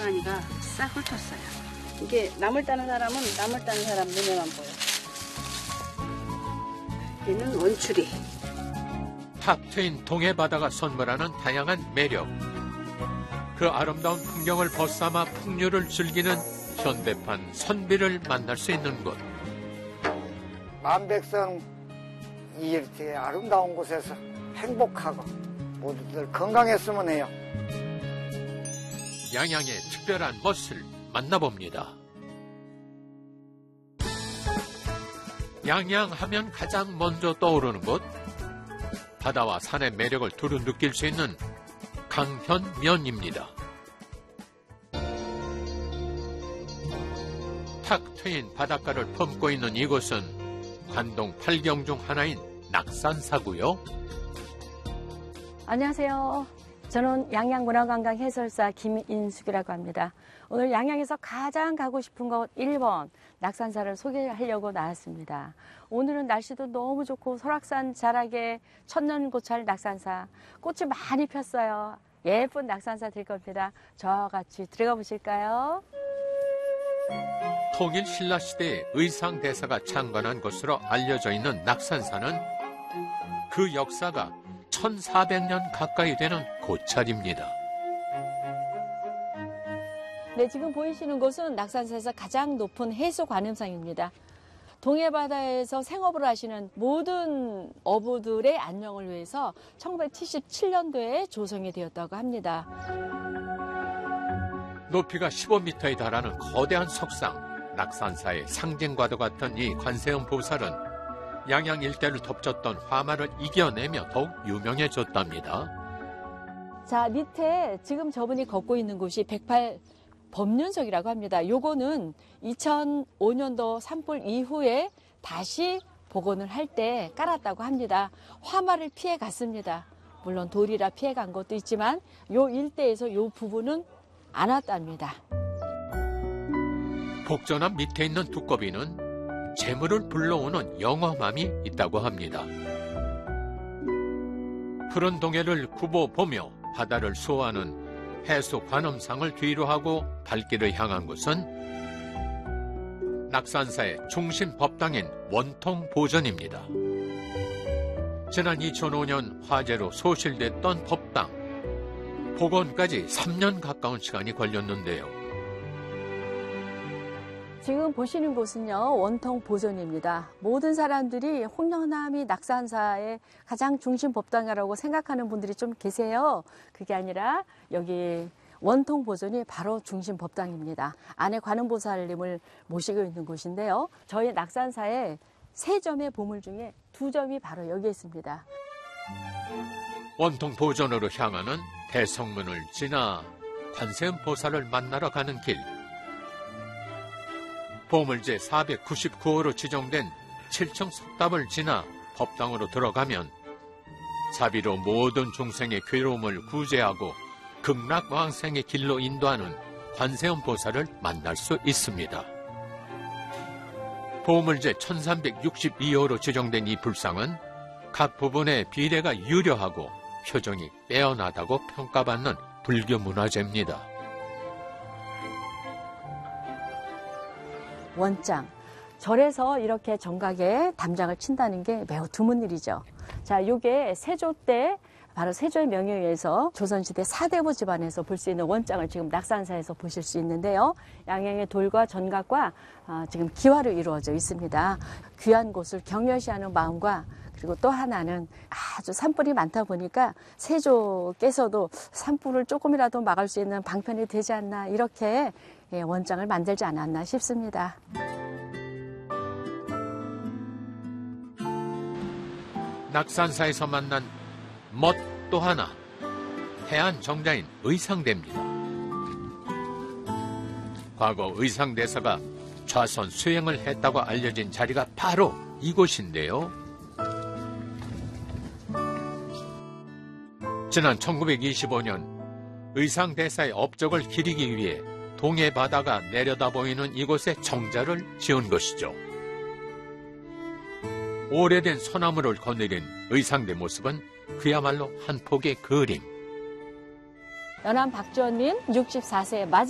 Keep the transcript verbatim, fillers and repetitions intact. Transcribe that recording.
고라니가 싹 훑었어요. 이게 나물 따는 사람은 나물 따는 사람 눈에만 보여. 얘는 원추리. 탁 트인 동해 바다가 선물하는 다양한 매력. 그 아름다운 풍경을 벗삼아 풍류를 즐기는 현대판 선비를 만날 수 있는 곳. 만백성 이렇게 아름다운 곳에서 행복하고 모두들 건강했으면 해요. 양양의 특별한 멋을 만나봅니다. 양양하면 가장 먼저 떠오르는 곳, 바다와 산의 매력을 두루 느낄 수 있는 강현면입니다. 탁 트인 바닷가를 품고 있는 이곳은 관동 팔 경 중 하나인 낙산사고요. 안녕하세요. 저는 양양문화관광 해설사 김인숙이라고 합니다. 오늘 양양에서 가장 가고 싶은 곳 일 번 낙산사를 소개하려고 나왔습니다. 오늘은 날씨도 너무 좋고 설악산 자락에 천년고찰 낙산사, 꽃이 많이 폈어요. 예쁜 낙산사 될 겁니다. 저와 같이 들어가 보실까요? 통일 신라시대의 의상대사가 창건한 곳으로 알려져 있는 낙산사는 그 역사가 천사백 년 가까이 되는 고찰입니다. 네, 지금 보이시는 곳은 낙산사에서 가장 높은 해수관음상입니다. 동해바다에서 생업을 하시는 모든 어부들의 안녕을 위해서 천구백칠십칠 년도에 조성이 되었다고 합니다. 높이가 십오 미터에 달하는 거대한 석상, 낙산사의 상징과도 같은 이 관세음 보살은 양양 일대를 덮쳤던 화마를 이겨내며 더욱 유명해졌답니다. 자, 밑에 지금 저분이 걷고 있는 곳이 백팔 법륜석이라고 합니다. 요거는 이천오 년도 산불 이후에 다시 복원을 할 때 깔았다고 합니다. 화마를 피해 갔습니다. 물론 돌이라 피해 간 것도 있지만 요 일대에서 요 부분은 안 왔답니다. 복전암 밑에 있는 두꺼비는 재물을 불러오는 영험함이 있다고 합니다. 푸른 동해를 굽어 보며 바다를 수호하는 해수 관음상을 뒤로 하고 발길을 향한 곳은 낙산사의 중심 법당인 원통보전입니다. 지난 이천오 년 화재로 소실됐던 법당. 복원까지 삼 년 가까운 시간이 걸렸는데요. 지금 보시는 곳은요, 원통보전입니다. 모든 사람들이 홍련함이 낙산사의 가장 중심 법당이라고 생각하는 분들이 좀 계세요. 그게 아니라 여기 원통보전이 바로 중심 법당입니다. 안에 관음보살님을 모시고 있는 곳인데요. 저희 낙산사의 세 점의 보물 중에 두 점이 바로 여기 있습니다. 원통보전으로 향하는 대성문을 지나 관세음 보살을 만나러 가는 길. 보물제 사백구십구 호로 지정된 칠 층 석탑을 지나 법당으로 들어가면 자비로 모든 중생의 괴로움을 구제하고 극락왕생의 길로 인도하는 관세음 보살을 만날 수 있습니다. 보물제 천삼백육십이 호로 지정된 이 불상은 각 부분의 비례가 유려하고 표정이 빼어나다고 평가받는 불교 문화재입니다. 원장, 절에서 이렇게 정각에 담장을 친다는 게 매우 드문 일이죠. 자, 요게 세조 때 바로 세조의 명에 의해서 조선시대 사대부 집안에서 볼 수 있는 원장을 지금 낙산사에서 보실 수 있는데요. 양양의 돌과 전각과 어, 지금 기와로 이루어져 있습니다. 귀한 곳을 경외시하는 마음과 그리고 또 하나는 아주 산불이 많다 보니까 세조께서도 산불을 조금이라도 막을 수 있는 방편이 되지 않나 이렇게 원장을 만들지 않았나 싶습니다. 낙산사에서 만난 멋 또 하나, 해안 정자인 의상대입니다. 과거 의상대사가 좌선 수행을 했다고 알려진 자리가 바로 이곳인데요. 지난 천구백이십오 년 의상대사의 업적을 기리기 위해 동해 바다가 내려다 보이는 이곳에 정자를 지은 것이죠. 오래된 소나무를 거느린 의상대 모습은 그야말로 한 폭의 그림. 연암 박주원님 육십사 세 마지막